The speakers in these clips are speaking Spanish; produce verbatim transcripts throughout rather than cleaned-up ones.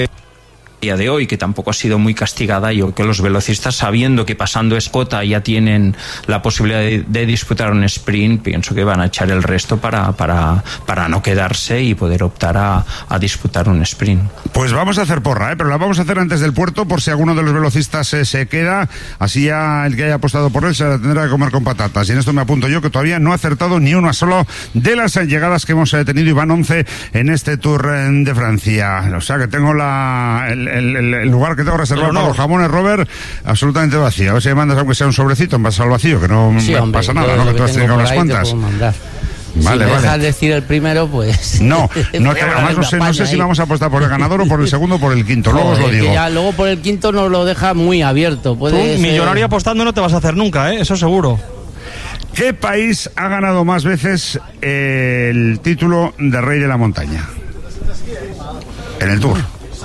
día de hoy, que tampoco ha sido muy castigada. Yo creo que los velocistas, sabiendo que pasando Escota ya tienen la posibilidad de, de disputar un sprint, pienso que van a echar el resto para, para, para no quedarse y poder optar a, a disputar un sprint. Pues vamos a hacer porra, ¿eh? Pero la vamos a hacer antes del puerto, por si alguno de los velocistas eh, se queda, así ya el que haya apostado por él se la tendrá que comer con patatas. Y en esto me apunto yo, que todavía no he acertado ni una solo de las llegadas que hemos eh, tenido, y van once en este Tour eh, de Francia. O sea que tengo la... El, El, el, el lugar que tengo reservado no. para los jamones, Robert, absolutamente vacío. A ver si me mandas aunque sea un sobrecito en base al vacío, que no sí, hombre, pasa nada, ¿no? Que tú has tenido unas cuantas. Vale, si vale. me dejas decir el primero, pues... No, no, te, además no sé, no sé si vamos a apostar por el ganador o por el segundo o por el quinto, luego Joder, os lo digo. Ya, luego por el quinto nos lo deja muy abierto. Puede Tú, ser... millonario apostando no te vas a hacer nunca, ¿eh? Eso seguro. ¿Qué país ha ganado más veces el título de Rey de la Montaña? En el Tour.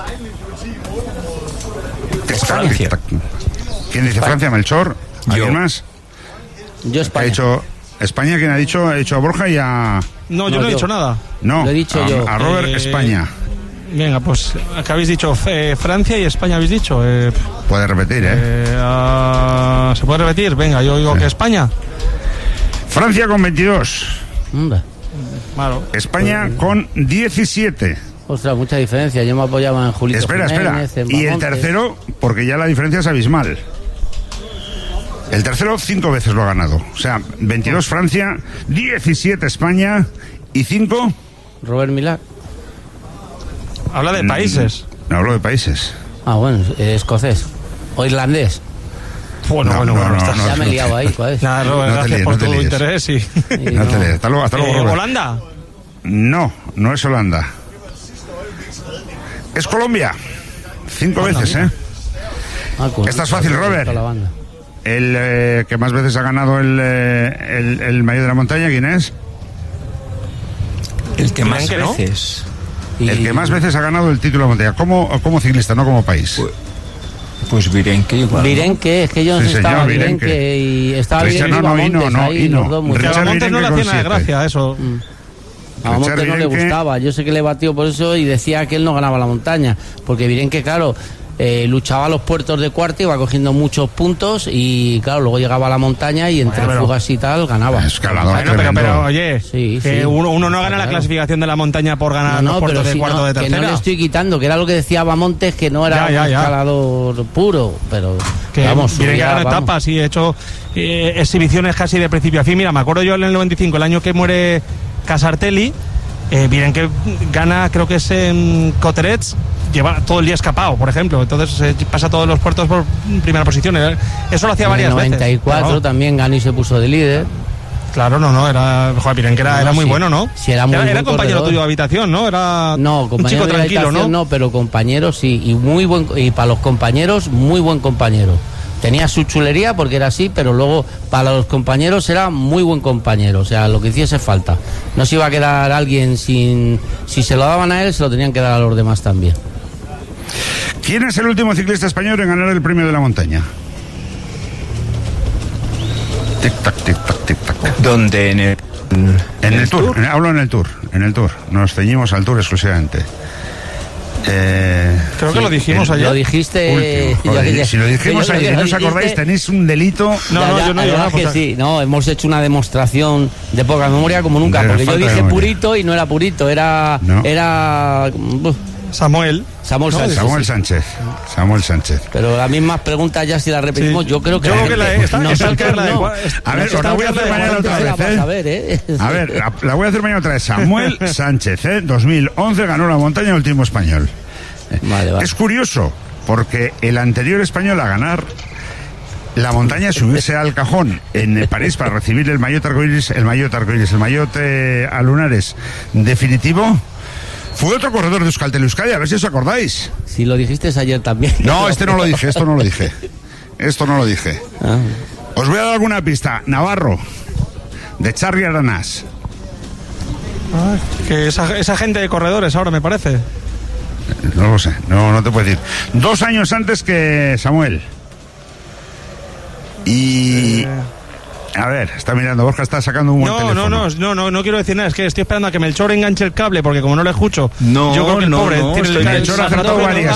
Francia. ¿Quién dice Francia? Melchor. ¿Alguien más? Yo España. ¿Ha dicho España? ¿Quién ha dicho? Ha dicho a Borja y a... No, yo no, no he yo. dicho nada. No, lo he dicho a, yo. a Robert, Eh, España. Venga, pues, ¿qué habéis dicho? Eh, Francia y España habéis dicho. Eh, Puede repetir, ¿eh? eh uh, ¿Se puede repetir? Venga, yo digo sí. que España. Francia con veintidós. Hombre. Claro. España con diecisiete. Ostras, mucha diferencia. Yo me apoyaba en Julito Espera, Jiménez, espera. en Y el Bamontes. tercero, porque ya la diferencia es abismal. El tercero cinco veces lo ha ganado. O sea, veintidós Francia, diecisiete España y cinco... Robert Millar. Habla de países. No hablo de países. Ah, bueno, eh, escocés. O irlandés. Bueno, No, bueno, no, bueno. no, estás... no, ya me he liado ahí, ¿cuál es? Nada, Robert, No te gracias líes, por no te tu líes. interés. Y... Y No no. te lees. Hasta luego, hasta luego, Eh, Robert. ¿Holanda? No, no es Holanda. Es Colombia. Cinco Anda, veces, mira. ¿eh? Ah, cool. Esta es fácil, Robert. La banda. El eh, que más veces ha ganado el, eh, el, el maillot de la montaña, ¿quién es? El que más que no. veces. Y- El que más veces ha ganado el título de la montaña. Como, como ciclista, no como país. Pues Virenque igual. ¿no? Virenque, es que yo no Sí, sé, estaba señor, Virenque, Virenque. y estaba Richard, Virenque y no, no, Bamontes Hino, no, ahí, Hino. los dos muy Que a Richard Bamontes no le Virenque hacía con nada de siete. gracia eso. A Montes Richard no le Virenque- gustaba, yo sé que le batió por eso y decía que él no ganaba la montaña, porque Virenque, claro, eh, luchaba a los puertos de cuarta, iba cogiendo muchos puntos y claro, luego llegaba a la montaña y entre Bueno, pero- fugas y tal ganaba. Escalador Bueno, pero, tremendo. pero oye, Sí, que sí. uno, uno no gana la Claro. clasificación de la montaña por ganar No, los no, puertos pero de si cuarto no, de que tercera. no le estoy quitando, que era lo que decía Bamontes, que no era Ya, ya, un ya. escalador puro, pero Que vamos, Virenque subía, ha ganado vamos. etapas y he hecho eh, exhibiciones casi de principio a fin. Mira, me acuerdo yo en el noventa y cinco, el año que muere Casartelli, eh, Virenque gana, creo que es en Coterets, lleva todo el día escapado, por ejemplo. Entonces eh, pasa todos los puertos por primera posición. Eh, Eso lo hacía En el varias noventa y cuatro veces. Claro, también ganó y se puso de líder. claro, no, no, era, joder, Virenque era, No, era muy sí. bueno, ¿no? Sí, era muy era, buen compañero corredor. tuyo de habitación, ¿no? Era No, un compañero chico de tranquilo, habitación ¿no? no, pero compañeros sí, y muy buen, y para los compañeros muy buen compañero. Tenía su chulería porque era así, pero luego para los compañeros era muy buen compañero, o sea, lo que hiciese falta. No se iba a quedar alguien sin, si se lo daban a él, se lo tenían que dar a los demás también. ¿Quién es el último ciclista español en ganar el premio de la montaña? Tic tac, tic tac, tic tac. Donde en el, En el Tour, en- hablo en el Tour, en el Tour. Nos ceñimos al Tour exclusivamente. Eh, Creo que lo dijimos el- ayer. Lo dijiste... último. Joder, yo- si lo dijimos yo creo ayer que y no lo os acordáis, dijiste. tenéis un delito. No, Ya, no, ya, yo no la digo verdad nada. que pues, sí, no, hemos hecho una demostración de poca memoria como nunca, De porque yo falta de dije memoria. purito y no era purito, era... No. era uf, Samuel. Samuel No, Sánchez. Samuel sí. Sánchez. Samuel Sánchez. Pero las mismas preguntas ya si las repetimos, Sí. yo creo que... Yo la creo que la- gente- está- nosotros está clara de no. cuál- A ver, os la voy a hacer mañana otra Se la vez, vas ¿eh? a ver, ¿eh? A ver, la, la voy a hacer mañana otra vez. Samuel Sánchez, ¿eh? dos mil once ganó la montaña el último español. Vale, vale. Es curioso, porque el anterior español a ganar la montaña, subirse al cajón en eh, París para recibir el maillot arcoiris, el maillot arcoiris, el maillot eh, a lunares definitivo, fue otro corredor de Euskaltel Euskadi, a ver si os acordáis. Si lo dijiste ayer también. No, este no lo dije, esto no lo dije. Esto no lo dije. Ah, Os voy a dar alguna pista. Navarro, de Charri Aranás. Ah, que esa, esa gente de corredores ahora me parece. No lo sé, no, no te puedo decir. Dos años antes que Samuel. Y Eh, A ver, está mirando, Borja está sacando un buen No, teléfono. no, no, no, no, no quiero decir nada, es que estoy esperando a que Melchor enganche el cable, porque como no le escucho, No, yo creo que el no, pobre no, tiene estoy el, Melchor ha el- acertado varias.